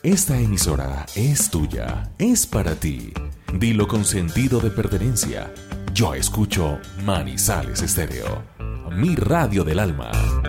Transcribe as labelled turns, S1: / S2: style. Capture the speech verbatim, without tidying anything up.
S1: Esta emisora es tuya, es para ti. Dilo con sentido de pertenencia. Yo escucho Manizales Estéreo, mi radio del alma.